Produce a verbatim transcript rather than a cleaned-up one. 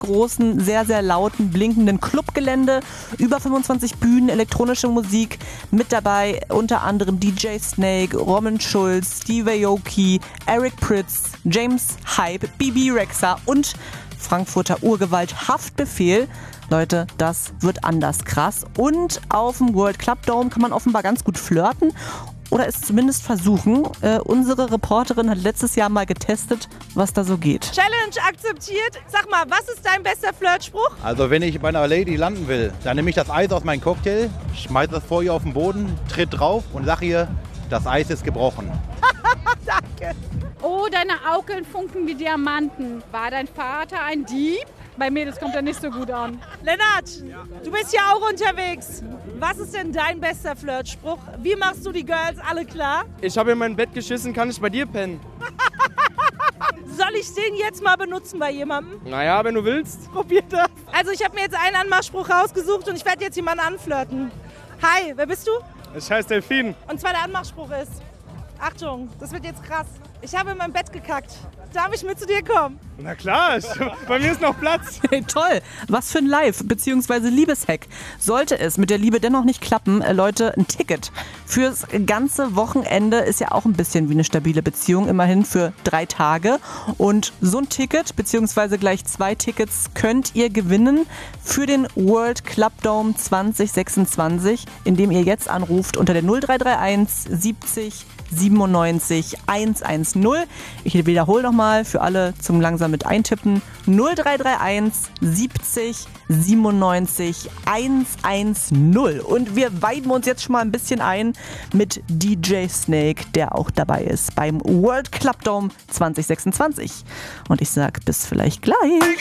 großen, sehr, sehr lauten, blinkenden Clubgelände. Über fünfundzwanzig Bühnen, elektronische Musik. Mit dabei unter anderem D J Snake, Roman Schulz, Steve Aoki, Eric Prydz, James Hype, B B Rexha und Frankfurter Urgewalt Haftbefehl. Leute, das wird anders krass. Und auf dem World Club Dome kann man offenbar ganz gut flirten. Oder es zumindest versuchen. Äh, unsere Reporterin hat letztes Jahr mal getestet, was da so geht. Challenge akzeptiert. Sag mal, was ist dein bester Flirtspruch? Also wenn ich bei einer Lady landen will, dann nehme ich das Eis aus meinem Cocktail, schmeiße es vor ihr auf den Boden, tritt drauf und sage ihr, das Eis ist gebrochen. Danke. Oh, deine Augen funken wie Diamanten. War dein Vater ein Dieb? Bei Mädels kommt er nicht so gut an. Lennart, du bist ja auch unterwegs. Was ist denn dein bester Flirtspruch? Wie machst du die Girls alle klar? Ich habe in mein Bett geschissen, kann ich bei dir pennen? Soll ich den jetzt mal benutzen bei jemandem? Naja, wenn du willst. Probier das. Also ich habe mir jetzt einen Anmachspruch rausgesucht und ich werde jetzt jemanden anflirten. Hi, wer bist du? Ich heiße Delfin. Und zwar der Anmachspruch ist, Achtung, das wird jetzt krass. Ich habe in mein Bett gekackt. Darf ich mit zu dir kommen? Na klar, ich, bei mir ist noch Platz. Hey, toll, was für ein Live- bzw. Liebeshack. Sollte es mit der Liebe dennoch nicht klappen, äh, Leute, ein Ticket fürs ganze Wochenende ist ja auch ein bisschen wie eine stabile Beziehung, immerhin für drei Tage. Und so ein Ticket, beziehungsweise gleich zwei Tickets, könnt ihr gewinnen für den World Club Dome zwanzig sechsundzwanzig, indem ihr jetzt anruft unter der null drei drei eins siebzig siebenundneunzig hundertzehn. Ich wiederhole nochmal für alle zum langsam mit eintippen. null drei drei eins siebzig siebenundneunzig hundertzehn. Und wir weiben uns jetzt schon mal ein bisschen ein mit D J Snake, der auch dabei ist beim World Club Dome zwanzig sechsundzwanzig. Und ich sag bis vielleicht gleich.